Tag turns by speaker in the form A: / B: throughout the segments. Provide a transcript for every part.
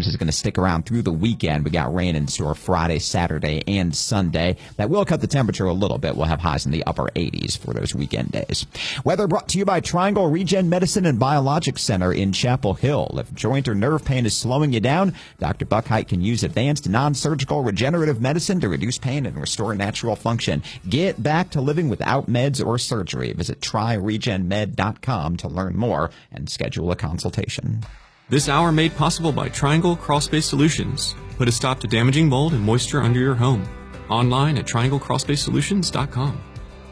A: thunderstorms is going to stick around through the weekend. We got rain in store Friday, Saturday, and Sunday. That will cut the temperature a little bit. We'll have highs in the upper 80s for those weekend days. Weather brought to you by Triangle Regen Medicine and Biologics Center in Chapel Hill. If joint or nerve pain is slowing you down, Dr. Buckheit can use advanced non-surgical regenerative medicine to reduce pain and restore natural function. Get back to living without meds or surgery. Visit tryregenmed.com to learn more and schedule a consultation.
B: This hour made possible by Triangle Crawlspace Solutions. Put a stop to damaging mold and moisture under your home. Online at trianglecrawlspacesolutions.com.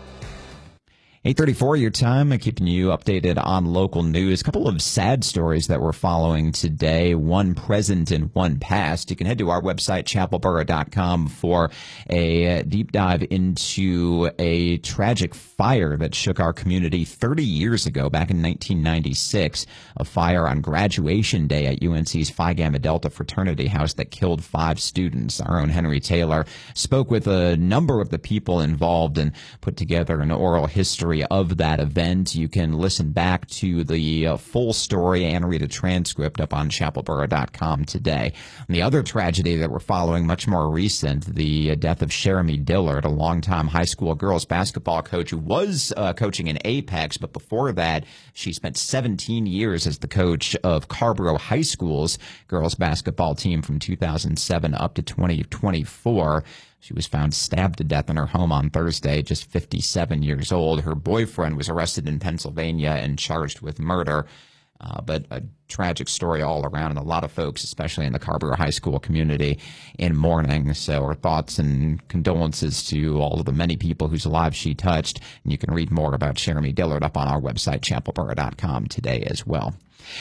A: 8:34 your time, keeping you updated on local news. A couple of sad stories that we're following today, one present and one past. You can head to our website, chapelboro.com, for a deep dive into a tragic fire that shook our community 30 years ago, back in 1996, a fire on graduation day at UNC's Phi Gamma Delta fraternity house that killed 5 students. Our own Henry Taylor spoke with a number of the people involved and put together an oral history of that event. You can listen back to the full story and read a transcript up on chapelboro.com today. And the other tragedy that we're following, much more recent, the death of Sheremy Dillard, a longtime high school girls basketball coach who was coaching in Apex, but before that, she spent 17 years as the coach of Carborough High School's girls basketball team from 2007 up to 2024. She was found stabbed to death in her home on Thursday, just 57 years old. Her boyfriend was arrested in Pennsylvania and charged with murder. But a tragic story all around, and a lot of folks, especially in the Carborough High School community, in mourning. So our thoughts and condolences to all of the many people whose lives she touched. And you can read more about Sheremy Dillard up on our website, chapelboro.com, today as well.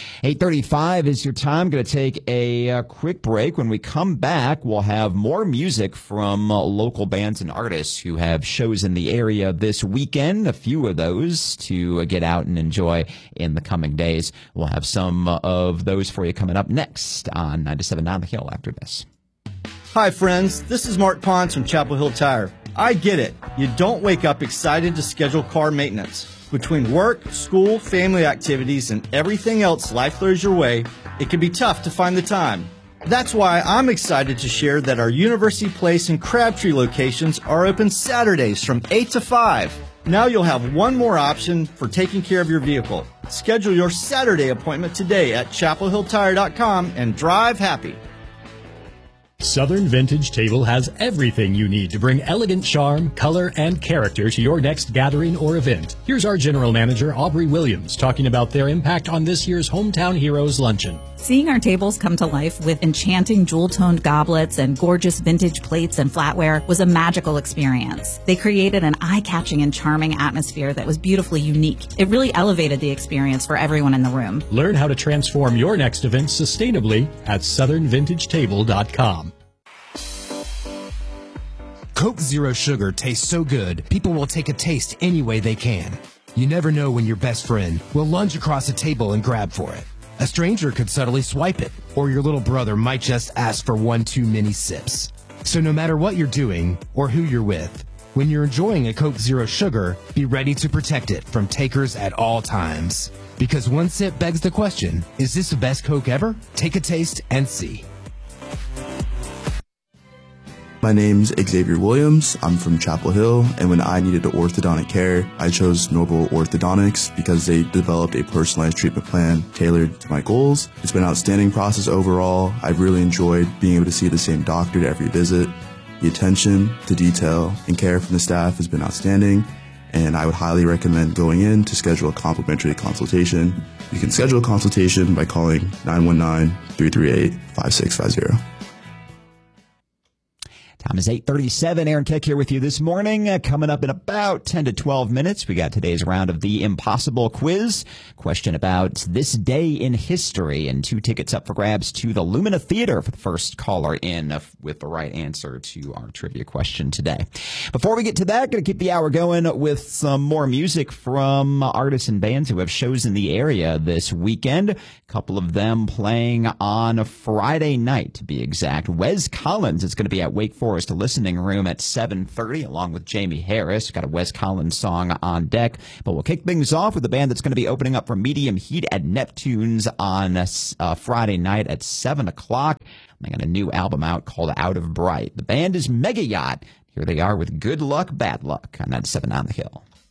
A: 8:35 is your time. Going to take a quick break. When we come back, we'll have more music from local bands and artists who have shows in the area this weekend. A few of those to get out and enjoy in the coming days. We'll have some of those for you coming up next on 97.9 The Hill after this.
C: Hi, friends. This is Mark Pons from Chapel Hill Tire. I get it. You don't wake up excited to schedule car maintenance. Between work, school, family activities, and everything else life throws your way, it can be tough to find the time. That's why I'm excited to share that our University Place and Crabtree locations are open Saturdays from 8 to 5. Now you'll have one more option for taking care of your vehicle. Schedule your Saturday appointment today at chapelhilltire.com and drive happy.
D: Southern Vintage Table has everything you need to bring elegant charm, color, and character to your next gathering or event. Here's our General Manager, Aubrey Williams, talking about their impact on this year's Hometown Heroes Luncheon.
E: Seeing our tables come to life with enchanting jewel-toned goblets and gorgeous vintage plates and flatware was a magical experience. They created an eye-catching and charming atmosphere that was beautifully unique. It really elevated the experience for everyone in the room.
D: Learn how to transform your next event sustainably at southernvintagetable.com.
F: Coke Zero Sugar tastes so good, people will take a taste any way they can. You never know when your best friend will lunge across a table and grab for it. A stranger could subtly swipe it, or your little brother might just ask for one too many sips. So no matter what you're doing or who you're with, when you're enjoying a Coke Zero Sugar, be ready to protect it from takers at all times. Because one sip begs the question, is this the best Coke ever? Take a taste and see.
G: My name's Xavier Williams. I'm from Chapel Hill, and when I needed orthodontic care, I chose Noble Orthodontics because they developed a personalized treatment plan tailored to my goals. It's been an outstanding process overall. I've really enjoyed being able to see the same doctor at every visit. The attention to detail and care from the staff has been outstanding, and I would highly recommend going in to schedule a complimentary consultation. You can schedule a consultation by calling 919-338-5650.
A: Time is 8:37. Aaron Keck here with you this morning. Coming up in about 10 to 12 minutes, we got today's round of the Impossible Quiz. Question about this day in history, and 2 tickets up for grabs to the Lumina Theater for the first caller in with the right answer to our trivia question today. Before we get to that, going to keep the hour going with some more music from artists and bands who have shows in the area this weekend. A couple of them playing on Friday night, to be exact. Wes Collins is going to be at Wake Forest hours to Listening Room at 7:30, along with Jamie Harris. Got a Wes Collins song on deck. But we'll kick things off with the band that's going to be opening up for Medium Heat at Neptune's on Friday night at 7 o'clock. They got a new album out called Out of Bright. The band is Mega Yacht. Here they are with Good Luck, Bad Luck on 97 on the Hill.